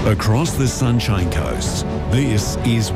Across the Sunshine Coast, this is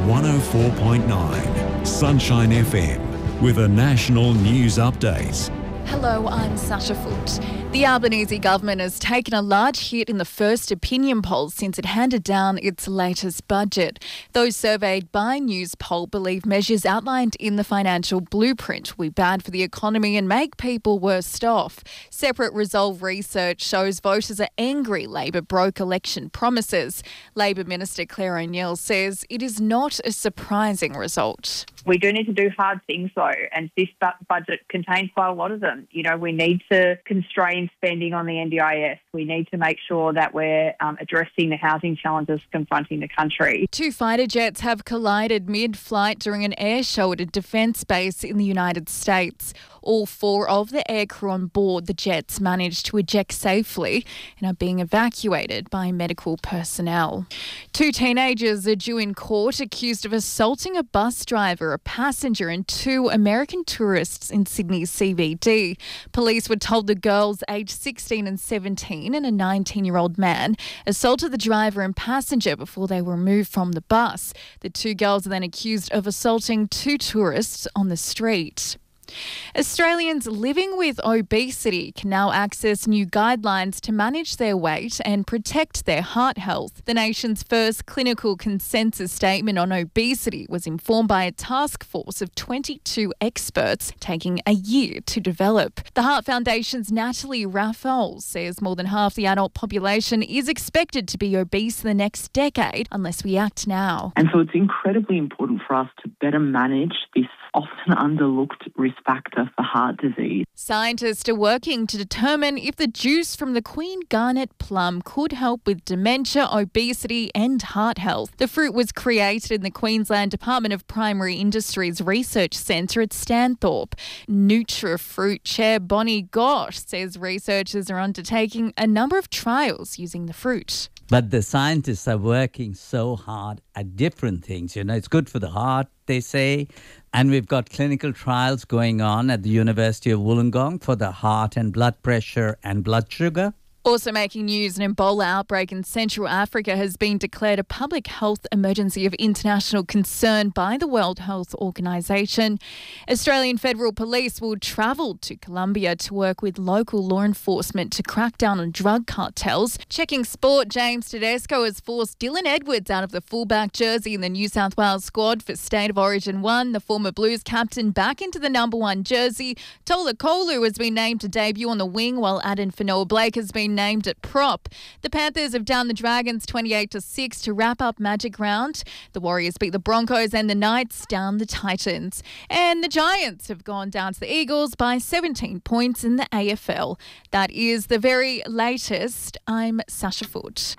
104.9 Sunshine FM with a national news update. Hello, I'm Sasha Foote. The Albanese government has taken a large hit in the first opinion poll since it handed down its latest budget. Those surveyed by Newspoll believe measures outlined in the financial blueprint will be bad for the economy and make people worse off. Separate Resolve research shows voters are angry Labor broke election promises. Labor Minister Claire O'Neil says it is not a surprising result. We do need to do hard things though, and this budget contains quite a lot of them. You know, we need to constrain spending on the NDIS. We need to make sure that we're addressing the housing challenges confronting the country. Two fighter jets have collided mid-flight during an air show at a defence base in the United States. All four of the aircrew on board the jets managed to eject safely and are being evacuated by medical personnel. Two teenagers are due in court accused of assaulting a bus driver, a passenger and two American tourists in Sydney's CBD. Police were told the girls aged 16 and 17 and a 19-year-old man assaulted the driver and passenger before they were removed from the bus. The two girls are then accused of assaulting two tourists on the street. Australians living with obesity can now access new guidelines to manage their weight and protect their heart health. The nation's first clinical consensus statement on obesity was informed by a task force of 22 experts, taking a year to develop. The Heart Foundation's Natalie Raffoul says more than half the adult population is expected to be obese in the next decade unless we act now. And so it's incredibly important for us to better manage this often underlooked risk factor for heart disease. Scientists are working to determine if the juice from the Queen Garnet plum could help with dementia, obesity and heart health. The fruit was created in the Queensland Department of Primary Industries Research Centre at Stanthorpe. NutraFruit Chair Bonnie Gosh says researchers are undertaking a number of trials using the fruit. But the scientists are working so hard at different things. You know, it's good for the heart, they say. And we've got clinical trials going on at the University of Wollongong for the heart and blood pressure and blood sugar. Also making news, an Ebola outbreak in Central Africa has been declared a public health emergency of international concern by the World Health Organization. Australian Federal Police will travel to Colombia to work with local law enforcement to crack down on drug cartels. Checking sport, James Tedesco has forced Dylan Edwards out of the fullback jersey in the New South Wales squad for State of Origin 1. The former Blues captain back into the number 1 jersey. Tola Kolu has been named to debut on the wing, while Aden Fanoa-Blake has been named at prop. The Panthers have downed the Dragons 28-6 to wrap up Magic Round. The Warriors beat the Broncos and the Knights down the Titans. And the Giants have gone down to the Eagles by 17 points in the AFL. That is the very latest. I'm Sasha Foote.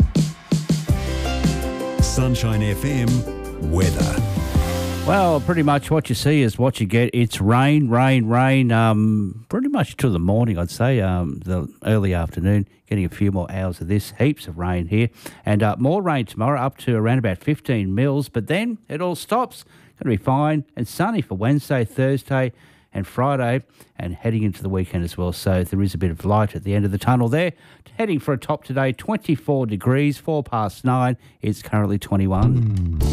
Sunshine FM weather. Well, pretty much what you see is what you get. It's rain, pretty much to the morning, I'd say, the early afternoon, getting a few more hours of this. Heaps of rain here. And more rain tomorrow, up to around about 15 mils. But then it all stops. Going to be fine and sunny for Wednesday, Thursday and Friday, and heading into the weekend as well. So there is a bit of light at the end of the tunnel there. Heading for a top today, 24 degrees, 9:04. It's currently 21.